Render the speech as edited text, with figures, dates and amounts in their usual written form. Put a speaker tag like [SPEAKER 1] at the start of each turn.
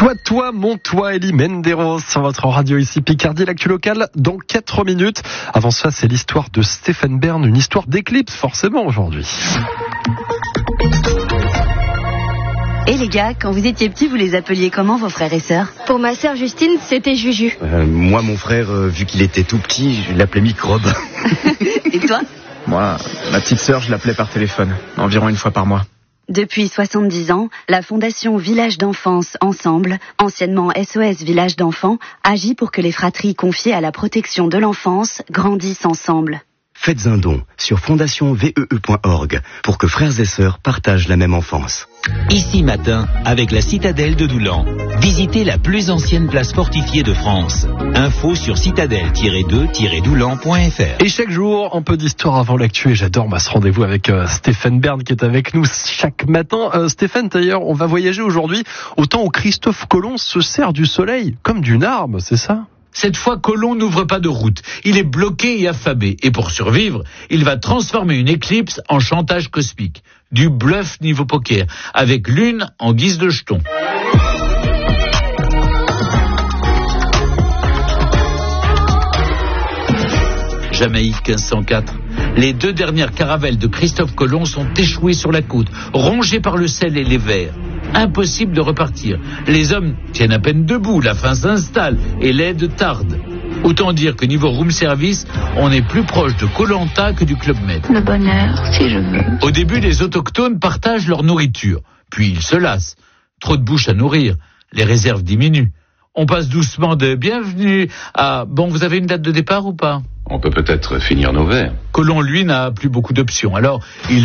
[SPEAKER 1] Toi, mon toi, Elie Menderos sur votre radio ici Picardie, l'actu locale dans 4 minutes. Avant ça, c'est l'histoire de Stéphane Bern, une histoire d'éclipse forcément aujourd'hui.
[SPEAKER 2] Et les gars, quand vous étiez petits, vous les appeliez comment vos frères et sœurs ?
[SPEAKER 3] Pour ma sœur Justine, c'était Juju.
[SPEAKER 4] Moi, mon frère, vu qu'il était tout petit, je l'appelais Microbe.
[SPEAKER 2] Et toi ?
[SPEAKER 5] Moi, ma petite sœur, je l'appelais par téléphone, environ une fois par mois.
[SPEAKER 2] Depuis 70 ans, la Fondation Village d'Enfance Ensemble, anciennement SOS Village d'Enfants, agit pour que les fratries confiées à la protection de l'enfance grandissent ensemble.
[SPEAKER 4] Faites un don sur fondationnvee.org pour que frères et sœurs partagent la même enfance.
[SPEAKER 6] Ici matin, avec la citadelle de Doulan. Visitez la plus ancienne place fortifiée de France. Info sur citadelle-2-doulan.fr.
[SPEAKER 1] Et chaque jour, un peu d'histoire avant l'actu. Et j'adore ce rendez-vous avec Stéphane Bern qui est avec nous chaque matin. Stéphane, d'ailleurs, on va voyager aujourd'hui au temps où Christophe Colomb se sert du soleil comme d'une arme, c'est ça ?
[SPEAKER 7] Cette fois, Colomb n'ouvre pas de route. Il est bloqué et affamé. Et pour survivre, il va transformer une éclipse en chantage cosmique. Du bluff niveau poker, avec lune en guise de jeton. Jamaïque 1504. Les 2 dernières caravelles de Christophe Colomb sont échouées sur la côte, rongées par le sel et les vers. Impossible de repartir. Les hommes tiennent à peine debout, la faim s'installe et l'aide tarde. Autant dire que niveau room service, on est plus proche de Koh-Lanta que du Club Med.
[SPEAKER 3] Le bonheur, si je veux.
[SPEAKER 7] Au début, les autochtones partagent leur nourriture. Puis ils se lassent. Trop de bouches à nourrir. Les réserves diminuent. On passe doucement de bienvenue à bon, vous avez une date de départ ou pas ?
[SPEAKER 8] On peut peut-être finir nos verres.
[SPEAKER 7] Colomb, lui, n'a plus beaucoup d'options. Alors, il